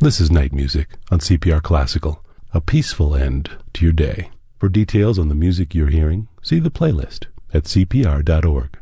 This is Night Music on CPR Classical, a peaceful end to your day. For details on the music you're hearing, see the playlist at cpr.org.